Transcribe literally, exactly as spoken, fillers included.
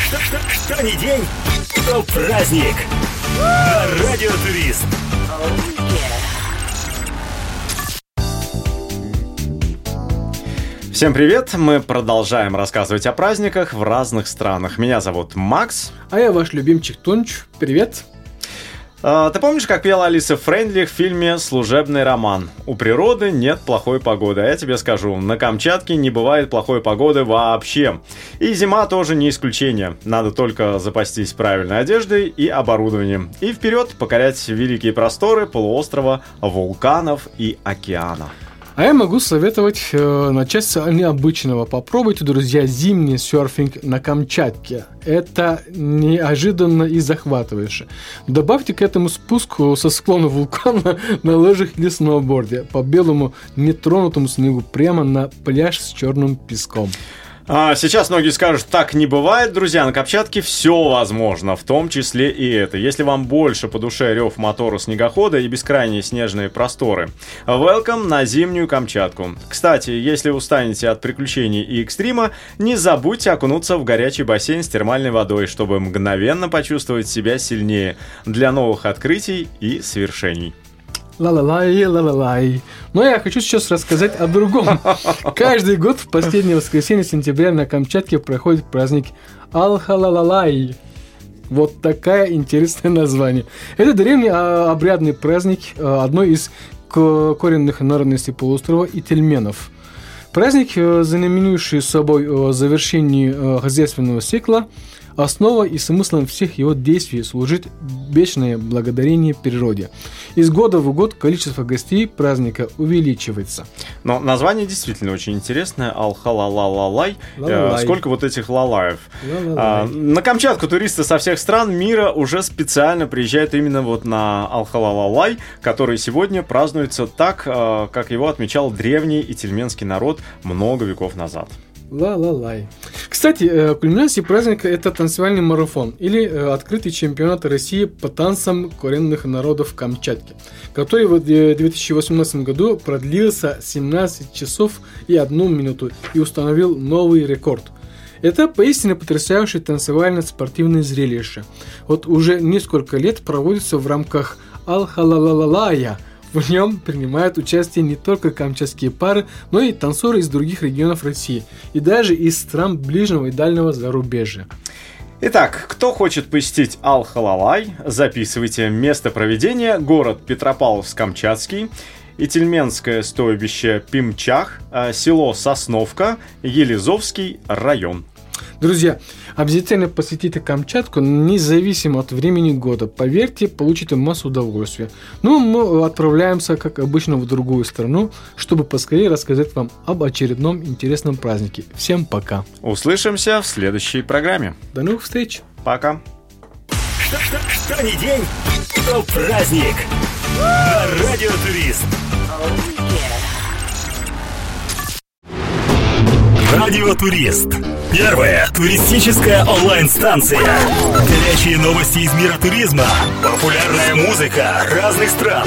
Что, что, что ни день, то праздник. На Радио Турист. Всем привет! Мы продолжаем рассказывать о праздниках в разных странах. Меня зовут Макс. А я ваш любимчик Тонч. Привет! А, ты помнишь, как пела Алиса Фрейндлих в фильме «Служебный роман»? У природы нет плохой погоды, а я тебе скажу, на Камчатке не бывает плохой погоды вообще. И зима тоже не исключение. Надо только запастись правильной одеждой и оборудованием. И вперед покорять великие просторы полуострова, вулканов и океана. А я могу советовать э, начать с необычного. Попробуйте, друзья, зимний серфинг на Камчатке. Это неожиданно и захватывающе. Добавьте к этому спуск со склона вулкана на лыжах или сноуборде по белому нетронутому снегу прямо на пляж с черным песком. А сейчас многие скажут, так не бывает, друзья, на Камчатке все возможно, в том числе и это. Если вам больше по душе рев мотора снегохода и бескрайние снежные просторы, welcome на зимнюю Камчатку. Кстати, если устанете от приключений и экстрима, не забудьте окунуться в горячий бассейн с термальной водой, чтобы мгновенно почувствовать себя сильнее для новых открытий и свершений. Ла-ла-лай, ла-ла-лай. Но я хочу сейчас рассказать о другом. Каждый год в последнее воскресенье сентября на Камчатке проходит праздник Ал-Халалалай. Вот такое интересное название. Это древний обрядный праздник одной из коренных народностей полуострова ительменов. Праздник, знаменующий собой завершение хозяйственного цикла, основа и смыслом всех его действий служит вечное благодарение природе. Из года в год количество гостей праздника увеличивается. Но название действительно очень интересное. Ал-Халалалай. Сколько вот этих лалаев. А, на Камчатку туристы со всех стран мира уже специально приезжают именно вот на Ал-Халалалай, который сегодня празднуется так, как его отмечал древний ительменский народ много веков назад. Ла-ла-лай. Кстати, кульминацией праздника это танцевальный марафон или открытый чемпионат России по танцам коренных народов Камчатки, который в две тысячи восемнадцатом году продлился семнадцать часов и одну минуту и установил новый рекорд. Это поистине потрясающее танцевально-спортивное зрелище. Вот уже несколько лет проводится в рамках Ал-Халалалая. В нем принимают участие не только камчатские пары, но и танцоры из других регионов России и даже из стран ближнего и дальнего зарубежья. Итак, кто хочет посетить Ал-Халалай, записывайте место проведения: город Петропавловск-Камчатский, Ительменское стойбище Пимчах, село Сосновка, Елизовский район. Друзья, обязательно посетите Камчатку, независимо от времени года. Поверьте, получите массу удовольствия. Ну, мы отправляемся, как обычно, в другую страну, чтобы поскорее рассказать вам об очередном интересном празднике. Всем пока. Услышимся в следующей программе. До новых встреч. Пока. Что, что, что ни день, то праздник. На Радио Турист. Радио Турист. Первая туристическая онлайн-станция. Горячие новости из мира туризма. Популярная музыка разных стран.